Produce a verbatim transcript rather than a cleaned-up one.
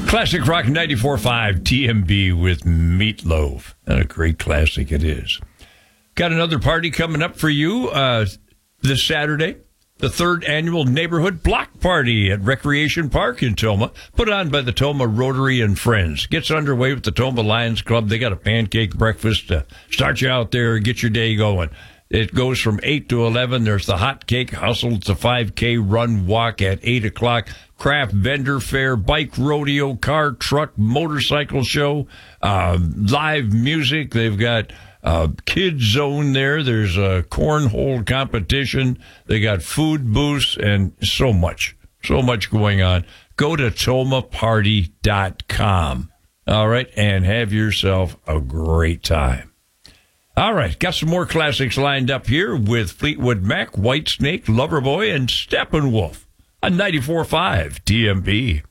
Classic Rock ninety-four point five T M B with Meatloaf. And a great classic it is. Got another party coming up for you uh, this Saturday. The third annual Neighborhood Block Party at Recreation Park in Tomah, put on by the Tomah Rotary and Friends. Gets underway with the Tomah Lions Club. They got a pancake breakfast to start you out there and get your day going. It goes from eight to eleven. There's the hot cake hustle. It's a five K run walk at eight o'clock. Craft vendor fair, bike rodeo, car, truck, motorcycle show, uh, live music. They've got Uh, kids zone there. There's a cornhole competition. They got food booths and so much, so much going on. Go to tomah party dot com. All right. And have yourself a great time. All right. Got some more classics lined up here with Fleetwood Mac, Whitesnake, Loverboy, and Steppenwolf on ninety-four point five T M B.